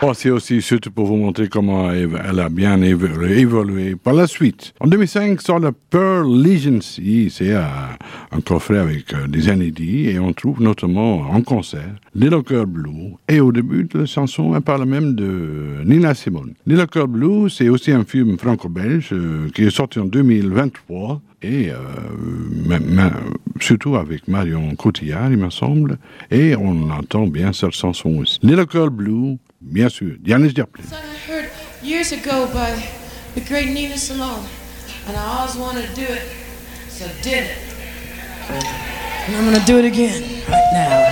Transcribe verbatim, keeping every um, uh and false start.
Oh, c'est aussi surtout pour vous montrer comment elle a bien évolué, évolué par la suite. En deux mille cinq sort la Pearl Legacy, c'est un, un coffret avec euh, des inédits et on trouve notamment en concert Little Girl Blue et au début de la chanson elle parle même de Nina Simone. Little Girl Blue, c'est aussi un film franco-belge euh, qui est sorti en deux mille vingt-trois et euh, même, même, surtout avec Marion Cotillard, il me semble, et on entend bien cette chanson aussi. Little Girl Blue, bien sûr, Janis Joplin. Song I heard years ago by the great Nina Simone, and I always wanted to do it, so I did it. And I'm gonna do it again right now.